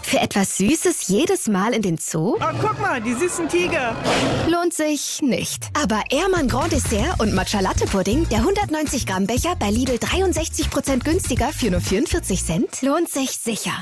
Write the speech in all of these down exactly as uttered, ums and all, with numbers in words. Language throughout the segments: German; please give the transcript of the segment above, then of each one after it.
Für etwas Süßes jedes Mal in den Zoo? Oh, guck mal, die süßen Tiger. Lohnt sich nicht. Aber Ehrmann Grand Dessert und Matcha Latte Pudding, der hundertneunzig Gramm Becher bei Lidl dreiundsechzig Prozent günstiger für nur vierundvierzig Cent, lohnt sich sicher.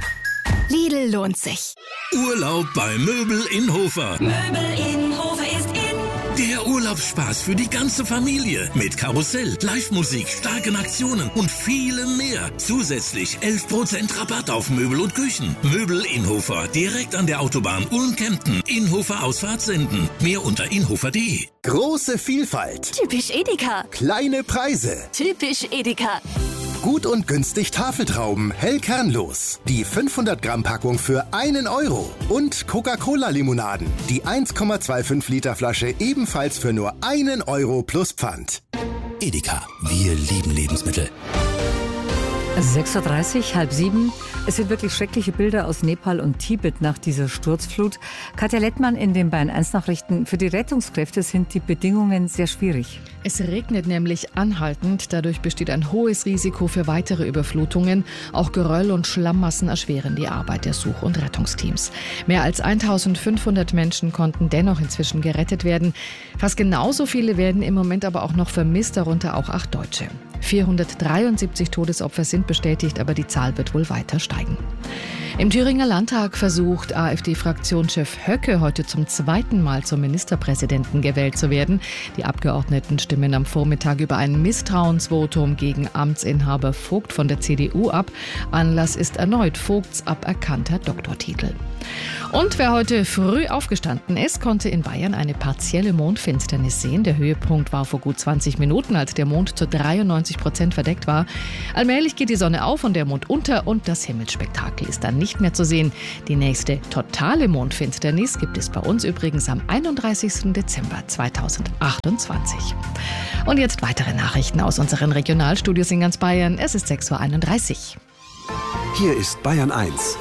Lidl lohnt sich. Urlaub bei Möbel in Hofer. Möbel in Hofer ist in. Der Urlaubsspaß für die ganze Familie. Mit Karussell, Live-Musik, starken Aktionen und vielem mehr. Zusätzlich elf Prozent Rabatt auf Möbel und Küchen. Möbel in Hofer, direkt an der Autobahn Ulm-Kempten. Inhofer Ausfahrt senden. Mehr unter inhofer punkt de. Große Vielfalt. Typisch Edeka. Kleine Preise. Typisch Edeka. Gut und günstig Tafeltrauben, hell kernlos. Die fünfhundert Gramm Packung für einen Euro. Und Coca-Cola-Limonaden. Die eins Komma fünfundzwanzig Liter Flasche ebenfalls für nur einen Euro plus Pfand. Edeka, wir lieben Lebensmittel. sechs Uhr dreißig, halb sieben. Es sind wirklich schreckliche Bilder aus Nepal und Tibet nach dieser Sturzflut. Katja Lettmann in den Bayern eins Nachrichten. Für die Rettungskräfte sind die Bedingungen sehr schwierig. Es regnet nämlich anhaltend. Dadurch besteht ein hohes Risiko für weitere Überflutungen. Auch Geröll und Schlammmassen erschweren die Arbeit der Such- und Rettungsteams. Mehr als eintausendfünfhundert Menschen konnten dennoch inzwischen gerettet werden. Fast genauso viele werden im Moment aber auch noch vermisst, darunter auch acht Deutsche. vierhundertdreiundsiebzig Todesopfer sind bestätigt, aber die Zahl wird wohl weiter steigen. Im Thüringer Landtag versucht AfD-Fraktionschef Höcke heute zum zweiten Mal zum Ministerpräsidenten gewählt zu werden. Die Abgeordneten stimmen am Vormittag über ein Misstrauensvotum gegen Amtsinhaber Vogt von der C D U ab. Anlass ist erneut Vogts aberkannter Doktortitel. Und wer heute früh aufgestanden ist, konnte in Bayern eine partielle Mondfinsternis sehen. Der Höhepunkt war vor gut zwanzig Minuten, als der Mond zu dreiundneunzig Prozent verdeckt war. Allmählich geht die Sonne auf und der Mond unter und das Himmelsspektakel ist dann nicht mehr zu sehen. Die nächste totale Mondfinsternis gibt es bei uns übrigens am einunddreißigsten Dezember zweitausendachtundzwanzig. Und jetzt weitere Nachrichten aus unseren Regionalstudios in ganz Bayern. Es ist sechs Uhr einunddreißig. Hier ist Bayern eins.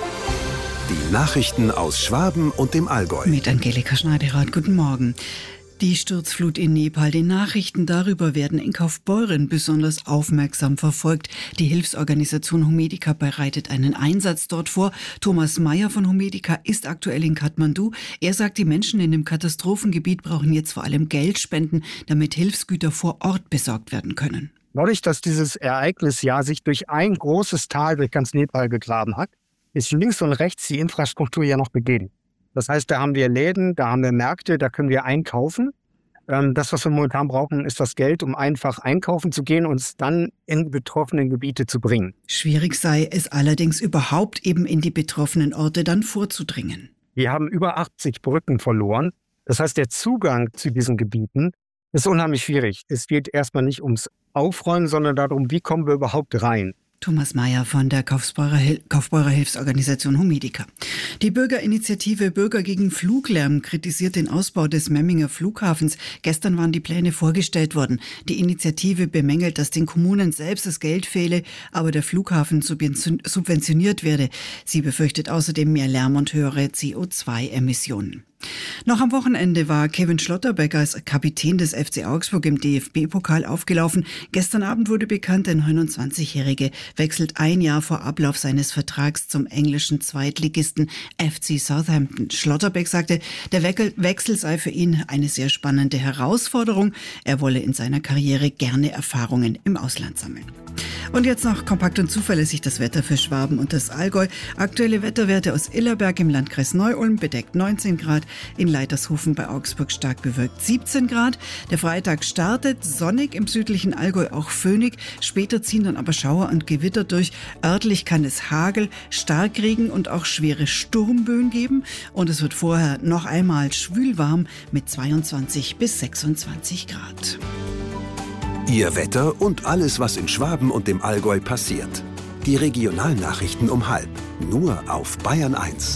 Die Nachrichten aus Schwaben und dem Allgäu. Mit Angelika Schneiderrath, guten Morgen. Die Sturzflut in Nepal. Die Nachrichten darüber werden in Kaufbeuren besonders aufmerksam verfolgt. Die Hilfsorganisation Humedica bereitet einen Einsatz dort vor. Thomas Meyer von Humedica ist aktuell in Kathmandu. Er sagt, die Menschen in dem Katastrophengebiet brauchen jetzt vor allem Geldspenden, damit Hilfsgüter vor Ort besorgt werden können. Dadurch, dass dieses Ereignis ja sich durch ein großes Tal durch ganz Nepal gegraben hat, ist links und rechts die Infrastruktur ja noch begeben. Das heißt, da haben wir Läden, da haben wir Märkte, da können wir einkaufen. Das, was wir momentan brauchen, ist das Geld, um einfach einkaufen zu gehen und es dann in betroffenen Gebiete zu bringen. Schwierig sei es allerdings überhaupt eben in die betroffenen Orte dann vorzudringen. Wir haben über achtzig Brücken verloren. Das heißt, der Zugang zu diesen Gebieten ist unheimlich schwierig. Es geht erstmal nicht ums Aufräumen, sondern darum, wie kommen wir überhaupt rein. Thomas Meyer von der Kaufbeurer, Hil- Kaufbeurer Hilfsorganisation Humedica. Die Bürgerinitiative Bürger gegen Fluglärm kritisiert den Ausbau des Memminger Flughafens. Gestern waren die Pläne vorgestellt worden. Die Initiative bemängelt, dass den Kommunen selbst das Geld fehle, aber der Flughafen subventioniert werde. Sie befürchtet außerdem mehr Lärm und höhere C O zwei Emissionen. Noch am Wochenende war Kevin Schlotterbeck als Kapitän des F C Augsburg im D F B-Pokal aufgelaufen. Gestern Abend wurde bekannt, der neunundzwanzigjährige wechselt ein Jahr vor Ablauf seines Vertrags zum englischen Zweitligisten F C Southampton. Schlotterbeck sagte, der Wechsel sei für ihn eine sehr spannende Herausforderung. Er wolle in seiner Karriere gerne Erfahrungen im Ausland sammeln. Und jetzt noch kompakt und zuverlässig das Wetter für Schwaben und das Allgäu. Aktuelle Wetterwerte aus Illerberg im Landkreis Neu-Ulm, bedeckt neunzehn Grad, in Leitershofen bei Augsburg stark bewölkt siebzehn Grad. Der Freitag startet sonnig, im südlichen Allgäu auch föhnig. Später ziehen dann aber Schauer und Gewitter durch. Örtlich kann es Hagel, Starkregen und auch schwere Sturmböen geben. Und es wird vorher noch einmal schwülwarm mit zweiundzwanzig bis sechsundzwanzig Grad. Ihr Wetter und alles, was in Schwaben und dem Allgäu passiert. Die Regionalnachrichten um halb. Nur auf Bayern eins.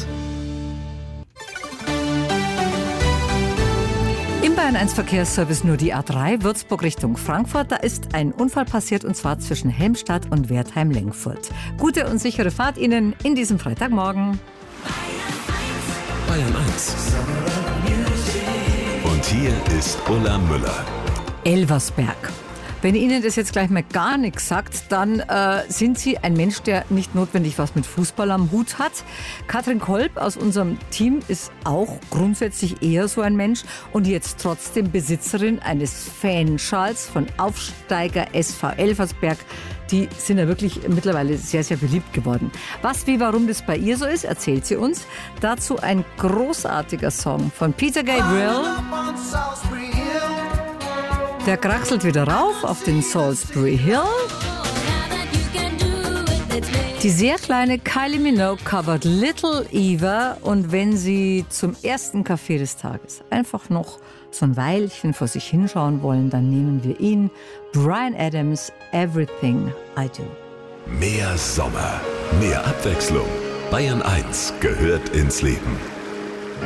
Im Bayern eins Verkehrsservice nur die A drei, Würzburg Richtung Frankfurt. Da ist ein Unfall passiert und zwar zwischen Helmstadt und Wertheim-Lengfurt. Gute und sichere Fahrt Ihnen in diesem Freitagmorgen. Bayern eins. Und hier ist Ulla Müller. Elversberg. Wenn Ihnen das jetzt gleich mal gar nichts sagt, dann äh, sind Sie ein Mensch, der nicht notwendig was mit Fußball am Hut hat. Katrin Kolb aus unserem Team ist auch grundsätzlich eher so ein Mensch und jetzt trotzdem Besitzerin eines Fanschals von Aufsteiger S V Elversberg. Die sind ja wirklich mittlerweile sehr, sehr beliebt geworden. Was, wie, warum das bei ihr so ist, erzählt sie uns. Dazu ein großartiger Song von Peter Gabriel. Der kraxelt wieder rauf auf den Salisbury Hill. Die sehr kleine Kylie Minogue covert Little Eva. Und wenn Sie zum ersten Kaffee des Tages einfach noch so ein Weilchen vor sich hinschauen wollen, dann nehmen wir ihn. Bryan Adams, Everything I Do. Mehr Sommer, mehr Abwechslung. Bayern eins gehört ins Leben.